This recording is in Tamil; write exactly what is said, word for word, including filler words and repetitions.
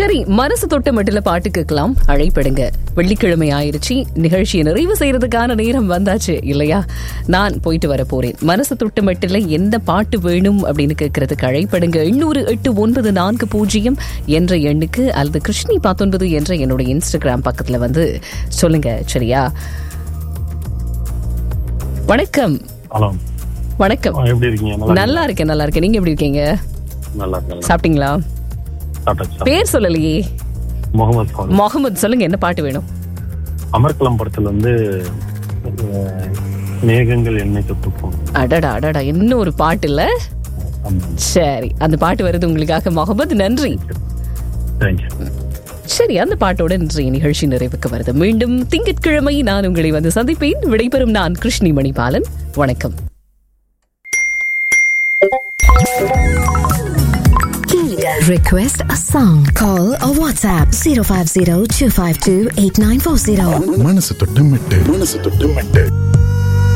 சரி, மனசு தொட்ட மட்டும் பாட்டு கேட்கலாம், அழைப்படுங்க. வெள்ளிக்கிழமை ஆயிருச்சு, நிகழ்ச்சியை நிறைவு செய்யறதுக்கான நேரம் வந்தாச்சு இல்லையா? நான் போயிட்டு வர போறேன். மனசு தொட்ட மட்டும் எந்த பாட்டு வேணும் அப்படின்னு கேட்கறதுக்கு அழைப்படுங்க. எண்ணூறு எட்டு ஒன்பது நான்கு பூஜ்ஜியம் என்ற எண்ணுக்கு அல்லது கிருஷ்ணி பத்தொன்பது என்ற என்னுடைய இன்ஸ்டாகிராம் பக்கத்துல வந்து சொல்லுங்க. சரியா? வணக்கம். வணக்கம். எப்படி இருக்கீங்க? நல்லா இருக்கேன், நல்லா இருக்கேன். நீங்க எப்படி இருக்கீங்க? நல்லா இருக்கேன். சாப்பிட்டீங்களா? பேர் சொல்லலையே. முகமது. முகமது, சொல்லுங்க, என்ன பாட்டு வேணும்? அமர்கலம் படத்துல வந்து மேகங்கள் என்னை தொட்டு போகும். அடடா அடடா, இன்னும் ஒரு பாட்டு இல்ல? சரி, அந்த பாட்டு வருது உங்களுக்காக முகமது. நன்றி. சரி, அந்த பாட்டோட இன்றைய நிகழ்ச்சி நிறைவுக்கு வருது. மீண்டும் திங்கட்கிழமை நான் உங்களை வந்து சந்திப்பேன். விடைபெறும் நான் கிருஷ்ணி மணிபாலன். வணக்கம். Request a song. Call or WhatsApp zero five zero two five two eight nine four zero. மனசு தொட்டு மெட்டு மனசு தொட்டு மெட்டு